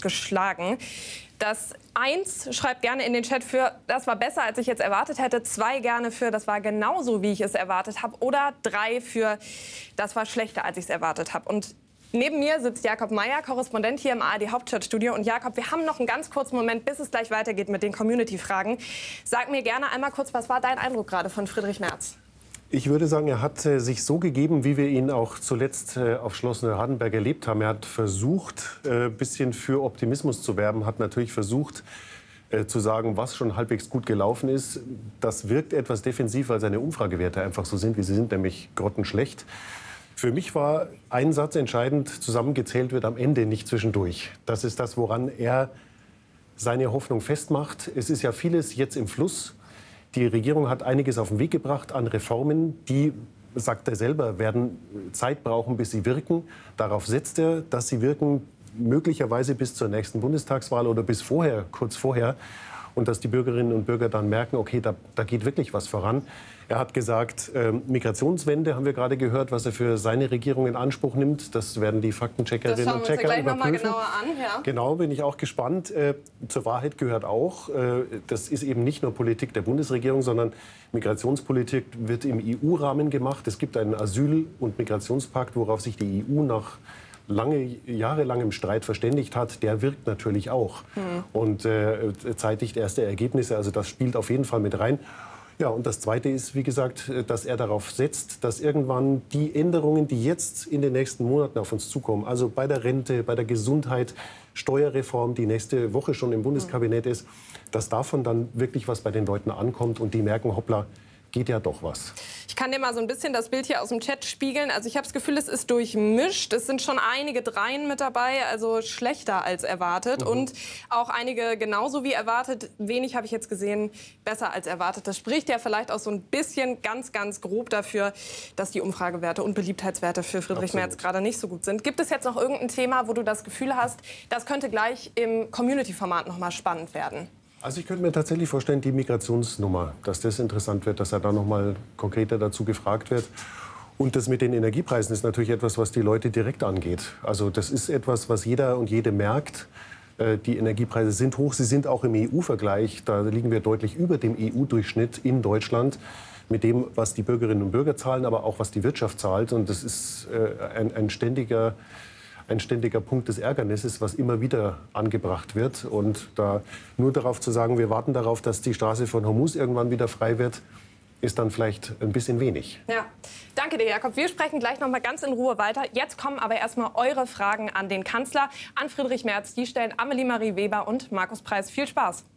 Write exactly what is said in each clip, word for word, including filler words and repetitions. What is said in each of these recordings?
geschlagen. Das eins schreibt gerne in den Chat für, das war besser, als ich jetzt erwartet hätte. zwei gerne für, das war genauso, wie ich es erwartet habe. Oder drei für, das war schlechter, als ich es erwartet habe. Und neben mir sitzt Jakob Meier, Korrespondent hier im A R D-Hauptstadtstudio. Und Jakob, wir haben noch einen ganz kurzen Moment, bis es gleich weitergeht mit den Community-Fragen. Sag mir gerne einmal kurz, was war dein Eindruck gerade von Friedrich Merz? Ich würde sagen, er hat äh, sich so gegeben, wie wir ihn auch zuletzt äh, auf Schloss Neuhardenberg erlebt haben. Er hat versucht, ein äh, bisschen für Optimismus zu werben, hat natürlich versucht äh, zu sagen, was schon halbwegs gut gelaufen ist. Das wirkt etwas defensiv, weil seine Umfragewerte einfach so sind, wie sie sind, nämlich grottenschlecht. Für mich war ein Satz entscheidend, zusammengezählt wird am Ende, nicht zwischendurch. Das ist das, woran er seine Hoffnung festmacht. Es ist ja vieles jetzt im Fluss. Die Regierung hat einiges auf den Weg gebracht an Reformen, die, sagt er selber, werden Zeit brauchen, bis sie wirken. Darauf setzt er, dass sie wirken, möglicherweise bis zur nächsten Bundestagswahl oder bis vorher, kurz vorher. Und dass die Bürgerinnen und Bürger dann merken, okay, da, da geht wirklich was voran. Er hat gesagt, äh, Migrationswende haben wir gerade gehört, was er für seine Regierung in Anspruch nimmt. Das werden die Faktencheckerinnen und Checker gleich noch mal überprüfen. genauer an, ja. Genau, bin ich auch gespannt. Äh, zur Wahrheit gehört auch, äh, das ist eben nicht nur Politik der Bundesregierung, sondern Migrationspolitik wird im E U-Rahmen gemacht. Es gibt einen Asyl- und Migrationspakt, worauf sich die E U nach lange, jahrelangem Streit verständigt hat, der wirkt natürlich auch mhm. und äh, zeitigt erste Ergebnisse. Also das spielt auf jeden Fall mit rein. Ja, und das Zweite ist, wie gesagt, dass er darauf setzt, dass irgendwann die Änderungen, die jetzt in den nächsten Monaten auf uns zukommen, also bei der Rente, bei der Gesundheit, Steuerreform, die nächste Woche schon im Bundeskabinett ist, dass davon dann wirklich was bei den Leuten ankommt und die merken, hoppla, geht ja doch was. Ich kann dir mal so ein bisschen das Bild hier aus dem Chat spiegeln. Also ich habe das Gefühl, es ist durchmischt. Es sind schon einige Dreien mit dabei, also schlechter als erwartet. Mhm. Und auch einige genauso wie erwartet. Wenig habe ich jetzt gesehen, besser als erwartet. Das spricht ja vielleicht auch so ein bisschen ganz, ganz grob dafür, dass die Umfragewerte und Beliebtheitswerte für Friedrich Absolut. Merz gerade nicht so gut sind. Gibt es jetzt noch irgendein Thema, wo du das Gefühl hast, das könnte gleich im Community-Format noch mal spannend werden? Also ich könnte mir tatsächlich vorstellen, die Migrationsnummer, dass das interessant wird, dass er da noch mal konkreter dazu gefragt wird. Und das mit den Energiepreisen ist natürlich etwas, was die Leute direkt angeht. Also das ist etwas, was jeder und jede merkt. Die Energiepreise sind hoch, sie sind auch im E U-Vergleich. Da liegen wir deutlich über dem E U-Durchschnitt in Deutschland mit dem, was die Bürgerinnen und Bürger zahlen, aber auch was die Wirtschaft zahlt. Und das ist ein, ein ständiger... ein ständiger Punkt des Ärgernisses, was immer wieder angebracht wird. Und da nur darauf zu sagen, wir warten darauf, dass die Straße von Hormuz irgendwann wieder frei wird, ist dann vielleicht ein bisschen wenig. Ja, danke dir, Jakob. Wir sprechen gleich noch mal ganz in Ruhe weiter. Jetzt kommen aber erstmal eure Fragen an den Kanzler, an Friedrich Merz. Die stellen Amelie Marie Weber und Markus Preis. Viel Spaß.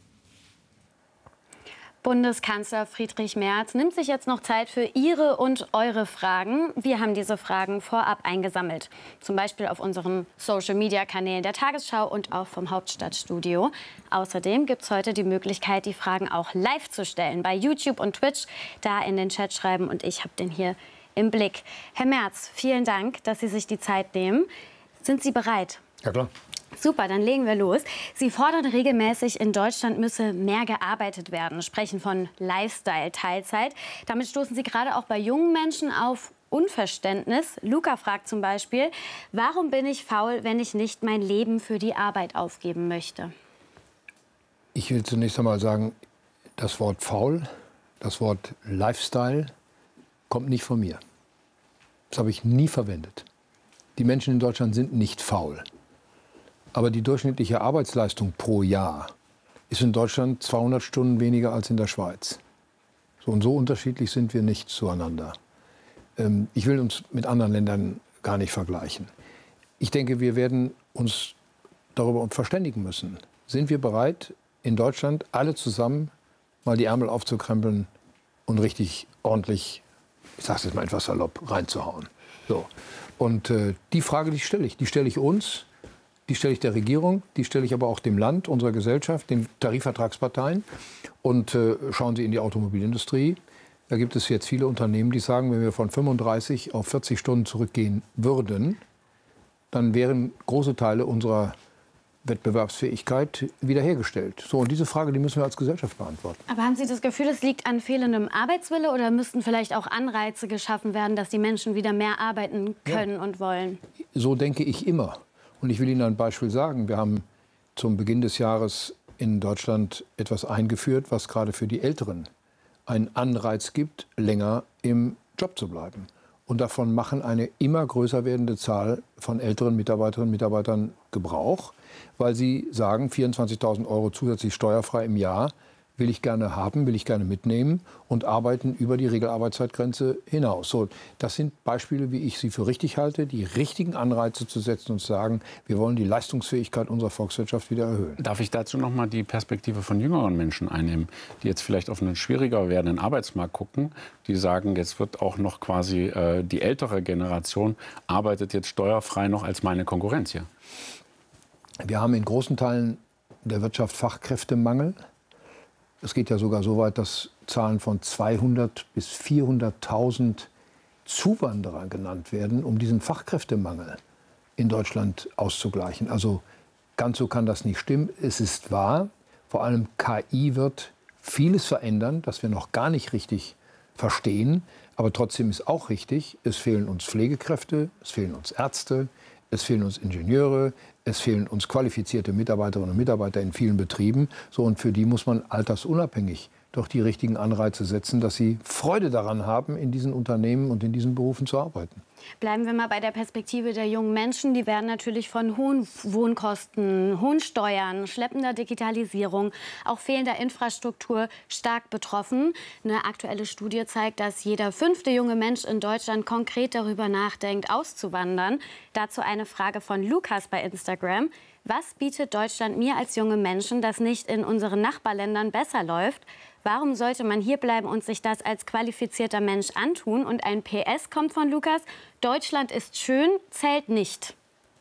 Bundeskanzler Friedrich Merz nimmt sich jetzt noch Zeit für Ihre und eure Fragen. Wir haben diese Fragen vorab eingesammelt. Zum Beispiel auf unseren Social-Media-Kanälen der Tagesschau und auch vom Hauptstadtstudio. Außerdem gibt es heute die Möglichkeit, die Fragen auch live zu stellen. Bei YouTube und Twitch, da in den Chat schreiben. Und ich habe den hier im Blick. Herr Merz, vielen Dank, dass Sie sich die Zeit nehmen. Sind Sie bereit? Ja, klar. Super, dann legen wir los. Sie fordern regelmäßig, in Deutschland müsse mehr gearbeitet werden, sprechen von Lifestyle-Teilzeit. Damit stoßen Sie gerade auch bei jungen Menschen auf Unverständnis. Luca fragt zum Beispiel, warum bin ich faul, wenn ich nicht mein Leben für die Arbeit aufgeben möchte? Ich will zunächst einmal sagen, das Wort faul, das Wort Lifestyle kommt nicht von mir. Das habe ich nie verwendet. Die Menschen in Deutschland sind nicht faul. Aber die durchschnittliche Arbeitsleistung pro Jahr ist in Deutschland zweihundert Stunden weniger als in der Schweiz. So und so unterschiedlich sind wir nicht zueinander. Ähm, ich will uns mit anderen Ländern gar nicht vergleichen. Ich denke, wir werden uns darüber verständigen müssen. Sind wir bereit, in Deutschland alle zusammen mal die Ärmel aufzukrempeln und richtig ordentlich, ich sage es jetzt mal etwas salopp, reinzuhauen? So. Und äh, die Frage, die stelle ich. Die stelle ich uns. Die stelle ich der Regierung, die stelle ich aber auch dem Land, unserer Gesellschaft, den Tarifvertragsparteien. Und äh, schauen Sie in die Automobilindustrie. Da gibt es jetzt viele Unternehmen, die sagen, wenn wir von fünfunddreißig auf vierzig Stunden zurückgehen würden, dann wären große Teile unserer Wettbewerbsfähigkeit wiederhergestellt. So, und diese Frage, die müssen wir als Gesellschaft beantworten. Aber haben Sie das Gefühl, es liegt an fehlendem Arbeitswille oder müssten vielleicht auch Anreize geschaffen werden, dass die Menschen wieder mehr arbeiten können ja. und wollen? So denke ich immer. Und ich will Ihnen ein Beispiel sagen. Wir haben zum Beginn des Jahres in Deutschland etwas eingeführt, was gerade für die Älteren einen Anreiz gibt, länger im Job zu bleiben. Und davon machen eine immer größer werdende Zahl von älteren Mitarbeiterinnen und Mitarbeitern Gebrauch, weil sie sagen, vierundzwanzigtausend Euro zusätzlich steuerfrei im Jahr will ich gerne haben, will ich gerne mitnehmen und arbeiten über die Regelarbeitszeitgrenze hinaus. So, das sind Beispiele, wie ich sie für richtig halte, die richtigen Anreize zu setzen und zu sagen, wir wollen die Leistungsfähigkeit unserer Volkswirtschaft wieder erhöhen. Darf ich dazu noch mal die Perspektive von jüngeren Menschen einnehmen, die jetzt vielleicht auf einen schwieriger werdenden Arbeitsmarkt gucken, die sagen, jetzt wird auch noch quasi äh, die ältere Generation arbeitet jetzt steuerfrei noch als meine Konkurrenz hier? Wir haben in großen Teilen der Wirtschaft Fachkräftemangel. Es geht ja sogar so weit, dass Zahlen von zweihundert bis vierhunderttausend Zuwanderer genannt werden, um diesen Fachkräftemangel in Deutschland auszugleichen. Also ganz so kann das nicht stimmen. Es ist wahr, vor allem K I wird vieles verändern, das wir noch gar nicht richtig verstehen. Aber trotzdem ist auch richtig, es fehlen uns Pflegekräfte, es fehlen uns Ärzte, es fehlen uns Ingenieure, es fehlen uns qualifizierte Mitarbeiterinnen und Mitarbeiter in vielen Betrieben. So, und für die muss man altersunabhängig doch die richtigen Anreize setzen, dass sie Freude daran haben, in diesen Unternehmen und in diesen Berufen zu arbeiten. Bleiben wir mal bei der Perspektive der jungen Menschen. Die werden natürlich von hohen Wohnkosten, hohen Steuern, schleppender Digitalisierung, auch fehlender Infrastruktur stark betroffen. Eine aktuelle Studie zeigt, dass jeder fünfte junge Mensch in Deutschland konkret darüber nachdenkt, auszuwandern. Dazu eine Frage von Lukas bei Instagram. Was bietet Deutschland mir als junge Menschen, das nicht in unseren Nachbarländern besser läuft? Warum sollte man hier bleiben und sich das als qualifizierter Mensch antun? Und ein P S kommt von Lukas: Deutschland ist schön, zählt nicht.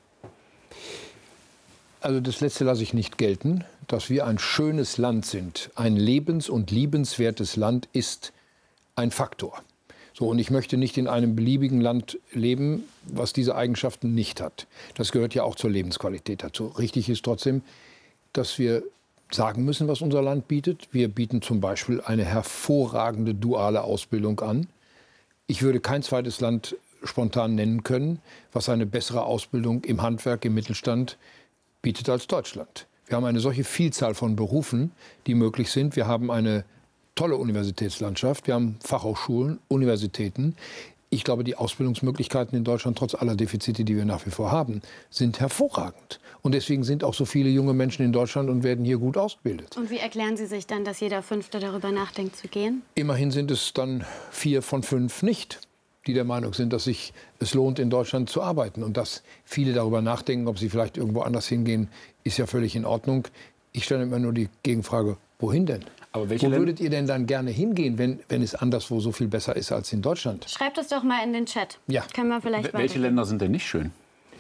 Also das Letzte lasse ich nicht gelten. Dass wir ein schönes Land sind, ein lebens- und liebenswertes Land, ist ein Faktor. So, und ich möchte nicht in einem beliebigen Land leben, was diese Eigenschaften nicht hat. Das gehört ja auch zur Lebensqualität dazu. Richtig ist trotzdem, dass wir sagen müssen, was unser Land bietet. Wir bieten zum Beispiel eine hervorragende duale Ausbildung an. Ich würde kein zweites Land spontan nennen können, was eine bessere Ausbildung im Handwerk, im Mittelstand bietet als Deutschland. Wir haben eine solche Vielzahl von Berufen, die möglich sind. Wir haben eine tolle Universitätslandschaft. Wir haben Fachhochschulen, Universitäten. Ich glaube, die Ausbildungsmöglichkeiten in Deutschland, trotz aller Defizite, die wir nach wie vor haben, sind hervorragend. Und deswegen sind auch so viele junge Menschen in Deutschland und werden hier gut ausgebildet. Und wie erklären Sie sich dann, dass jeder Fünfte darüber nachdenkt zu gehen? Immerhin sind es dann vier von fünf nicht, die der Meinung sind, dass sich es lohnt, in Deutschland zu arbeiten. Und dass viele darüber nachdenken, ob sie vielleicht irgendwo anders hingehen, ist ja völlig in Ordnung. Ich stelle immer nur die Gegenfrage, wohin denn? Aber welche Wo würdet ihr denn dann gerne hingehen, wenn, wenn es anderswo so viel besser ist als in Deutschland? Schreibt es doch mal in den Chat. Ja. Können wir vielleicht Welche Länder sind denn nicht schön?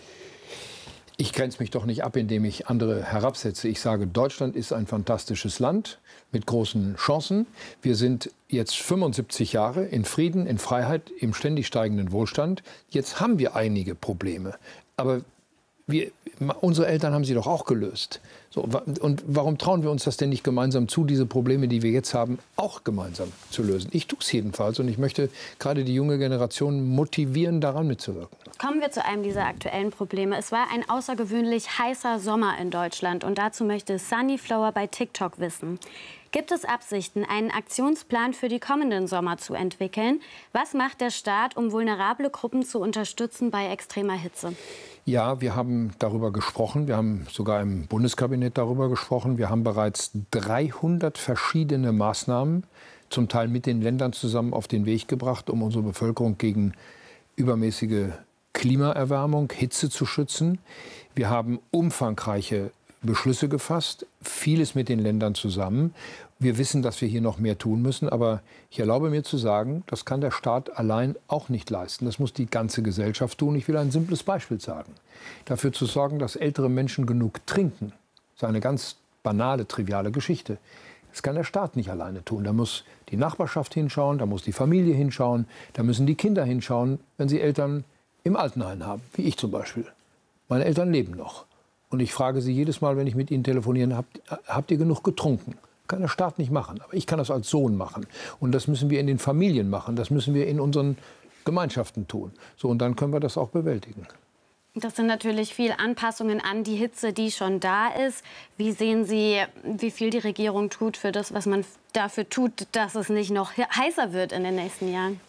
Ich grenze mich doch nicht ab, indem ich andere herabsetze. Ich sage, Deutschland ist ein fantastisches Land mit großen Chancen. Wir sind jetzt fünfundsiebzig Jahre in Frieden, in Freiheit, im ständig steigenden Wohlstand. Jetzt haben wir einige Probleme. Aber wir, unsere Eltern haben sie doch auch gelöst. So, und warum trauen wir uns das denn nicht gemeinsam zu, diese Probleme, die wir jetzt haben, auch gemeinsam zu lösen? Ich tue es jedenfalls und ich möchte gerade die junge Generation motivieren, daran mitzuwirken. Kommen wir zu einem dieser aktuellen Probleme. Es war ein außergewöhnlich heißer Sommer in Deutschland und dazu möchte Sunnyflower bei TikTok wissen. Gibt es Absichten, einen Aktionsplan für die kommenden Sommer zu entwickeln? Was macht der Staat, um vulnerable Gruppen zu unterstützen bei extremer Hitze? Ja, wir haben darüber gesprochen. Wir haben sogar im Bundeskabinett darüber gesprochen. Wir haben bereits dreihundert verschiedene Maßnahmen, zum Teil mit den Ländern zusammen, auf den Weg gebracht, um unsere Bevölkerung gegen übermäßige Klimaerwärmung, Hitze zu schützen. Wir haben umfangreiche Beschlüsse gefasst, vieles mit den Ländern zusammen. Wir wissen, dass wir hier noch mehr tun müssen, aber ich erlaube mir zu sagen, das kann der Staat allein auch nicht leisten. Das muss die ganze Gesellschaft tun. Ich will ein simples Beispiel sagen. Dafür zu sorgen, dass ältere Menschen genug trinken, das ist eine ganz banale, triviale Geschichte. Das kann der Staat nicht alleine tun. Da muss die Nachbarschaft hinschauen, da muss die Familie hinschauen, da müssen die Kinder hinschauen, wenn sie Eltern im Altenheim haben, wie ich zum Beispiel. Meine Eltern leben noch. Und ich frage sie jedes Mal, wenn ich mit ihnen telefoniere, habt, habt ihr genug getrunken? Kann der Staat nicht machen, aber ich kann das als Sohn machen. Und das müssen wir in den Familien machen, das müssen wir in unseren Gemeinschaften tun. So, und dann können wir das auch bewältigen. Das sind natürlich viele Anpassungen an die Hitze, die schon da ist. Wie sehen Sie, wie viel die Regierung tut für das, was man dafür tut, dass es nicht noch heißer wird in den nächsten Jahren?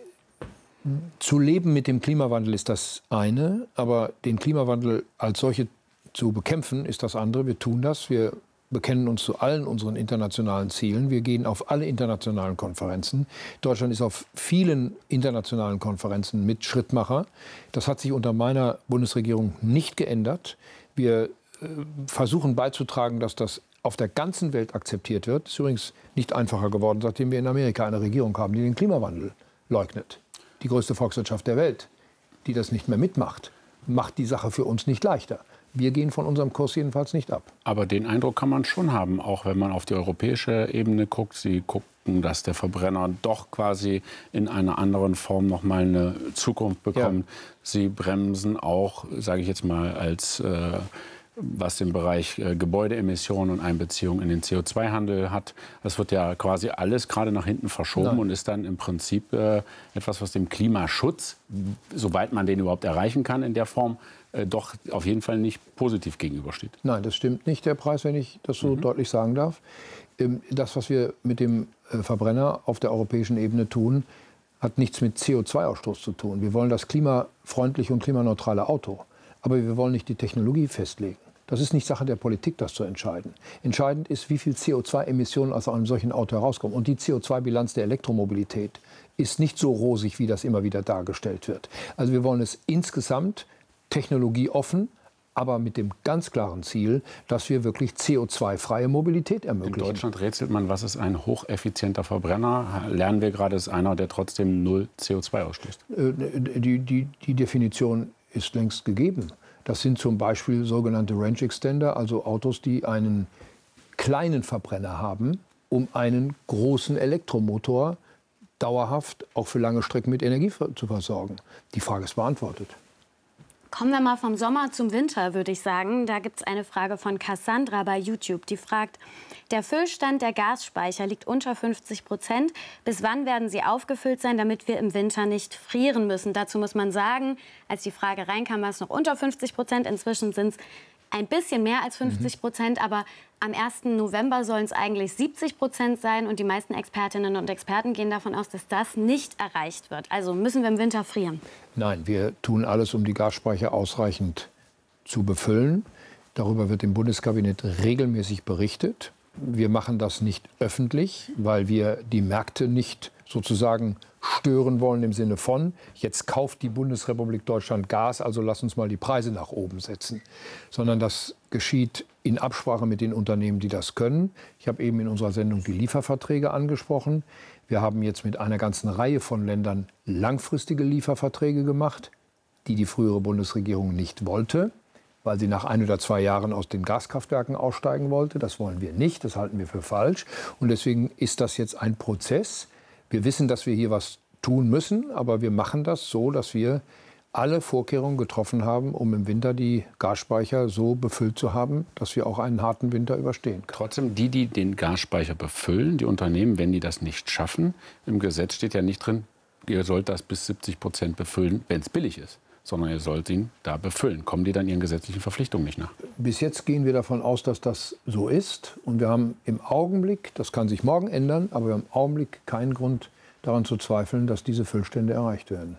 Zu leben mit dem Klimawandel ist das eine, aber den Klimawandel als solche zu bekämpfen ist das andere. Wir tun das. Wir bekennen uns zu allen unseren internationalen Zielen. Wir gehen auf alle internationalen Konferenzen. Deutschland ist auf vielen internationalen Konferenzen mit Schrittmacher. Das hat sich unter meiner Bundesregierung nicht geändert. Wir äh, versuchen beizutragen, dass das auf der ganzen Welt akzeptiert wird. Das ist übrigens nicht einfacher geworden, seitdem wir in Amerika eine Regierung haben, die den Klimawandel leugnet. Die größte Volkswirtschaft der Welt, die das nicht mehr mitmacht, macht die Sache für uns nicht leichter. Wir gehen von unserem Kurs jedenfalls nicht ab. Aber den Eindruck kann man schon haben, auch wenn man auf die europäische Ebene guckt. Sie gucken, dass der Verbrenner doch quasi in einer anderen Form noch mal eine Zukunft bekommt. Ja. Sie bremsen auch, sage ich jetzt mal, als äh, was den Bereich äh, Gebäudeemissionen und Einbeziehung in den C O zwei Handel hat. Das wird ja quasi alles gerade nach hinten verschoben. Nein. Und ist dann im Prinzip äh, etwas, was dem Klimaschutz, soweit man den überhaupt erreichen kann in der Form, äh, doch auf jeden Fall nicht positiv gegenübersteht. Nein, das stimmt nicht, der Preis, wenn ich das so mhm. deutlich sagen darf. Ähm, das, was wir mit dem äh, Verbrenner auf der europäischen Ebene tun, hat nichts mit C O zwei Ausstoß zu tun. Wir wollen das klimafreundliche und klimaneutrale Auto. Aber wir wollen nicht die Technologie festlegen. Das ist nicht Sache der Politik, das zu entscheiden. Entscheidend ist, wie viel C O zwei Emissionen aus einem solchen Auto herauskommen. Und die C O zwei Bilanz der Elektromobilität ist nicht so rosig, wie das immer wieder dargestellt wird. Also wir wollen es insgesamt technologieoffen, aber mit dem ganz klaren Ziel, dass wir wirklich C O zwei freie Mobilität ermöglichen. In Deutschland rätselt man, was ist ein hocheffizienter Verbrenner? Lernen wir gerade, ist einer, der trotzdem null C O zwei ausstößt. Die, die, die Definition ist längst gegeben. Das sind zum Beispiel sogenannte Range Extender, also Autos, die einen kleinen Verbrenner haben, um einen großen Elektromotor dauerhaft auch für lange Strecken mit Energie zu versorgen. Die Frage ist beantwortet. Kommen wir mal vom Sommer zum Winter, würde ich sagen. Da gibt es eine Frage von Cassandra bei YouTube. Die fragt, der Füllstand der Gasspeicher liegt unter fünfzig Prozent. Bis wann werden sie aufgefüllt sein, damit wir im Winter nicht frieren müssen? Dazu muss man sagen, als die Frage reinkam, war es noch unter fünfzig Prozent. Inzwischen sind es ein bisschen mehr als fünfzig Prozent. Mhm. Aber am ersten November sollen es eigentlich siebzig Prozent sein. Und die meisten Expertinnen und Experten gehen davon aus, dass das nicht erreicht wird. Also müssen wir im Winter frieren? Nein, wir tun alles, um die Gasspeicher ausreichend zu befüllen. Darüber wird im Bundeskabinett regelmäßig berichtet. Wir machen das nicht öffentlich, weil wir die Märkte nicht sozusagen stören wollen im Sinne von, jetzt kauft die Bundesrepublik Deutschland Gas, also lass uns mal die Preise nach oben setzen. Sondern das geschieht in Absprache mit den Unternehmen, die das können. Ich habe eben in unserer Sendung die Lieferverträge angesprochen. Wir haben jetzt mit einer ganzen Reihe von Ländern langfristige Lieferverträge gemacht, die die frühere Bundesregierung nicht wollte, weil sie nach ein oder zwei Jahren aus den Gaskraftwerken aussteigen wollte. Das wollen wir nicht, das halten wir für falsch. Und deswegen ist das jetzt ein Prozess. Wir wissen, dass wir hier was tun müssen, aber wir machen das so, dass wir alle Vorkehrungen getroffen haben, um im Winter die Gasspeicher so befüllt zu haben, dass wir auch einen harten Winter überstehen können. Trotzdem, die, die den Gasspeicher befüllen, die Unternehmen, wenn die das nicht schaffen, im Gesetz steht ja nicht drin, ihr sollt das bis siebzig Prozent befüllen, wenn es billig ist, sondern ihr sollt ihn da befüllen. Kommen die dann ihren gesetzlichen Verpflichtungen nicht nach? Bis jetzt gehen wir davon aus, dass das so ist. Und wir haben im Augenblick, das kann sich morgen ändern, aber wir haben im Augenblick keinen Grund daran zu zweifeln, dass diese Füllstände erreicht werden.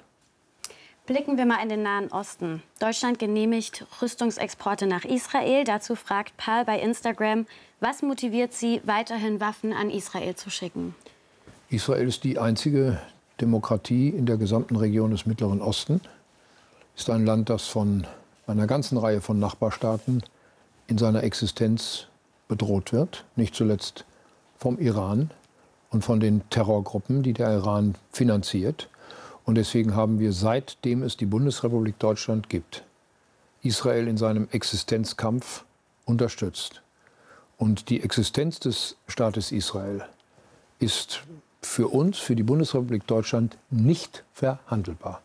Blicken wir mal in den Nahen Osten. Deutschland genehmigt Rüstungsexporte nach Israel. Dazu fragt Paul bei Instagram, was motiviert Sie, weiterhin Waffen an Israel zu schicken? Israel ist die einzige Demokratie in der gesamten Region des Mittleren Osten. Ist ein Land, das von einer ganzen Reihe von Nachbarstaaten in seiner Existenz bedroht wird. Nicht zuletzt vom Iran und von den Terrorgruppen, die der Iran finanziert. Und deswegen haben wir, seitdem es die Bundesrepublik Deutschland gibt, Israel in seinem Existenzkampf unterstützt. Und die Existenz des Staates Israel ist für uns, für die Bundesrepublik Deutschland, nicht verhandelbar.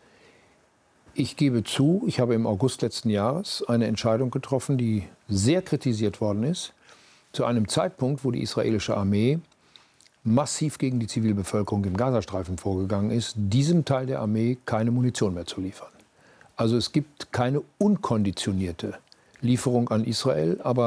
Ich gebe zu, ich habe im August letzten Jahres eine Entscheidung getroffen, die sehr kritisiert worden ist, zu einem Zeitpunkt, wo die israelische Armee massiv gegen die Zivilbevölkerung im Gazastreifen vorgegangen ist, diesem Teil der Armee keine Munition mehr zu liefern. Also es gibt keine unkonditionierte Lieferung an Israel, aber